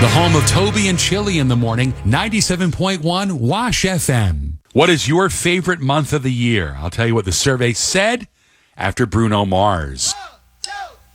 The home of Toby and Chili in the morning, 97.1 Wash FM. What is your favorite month of the year? I'll tell you what the survey said after Bruno Mars.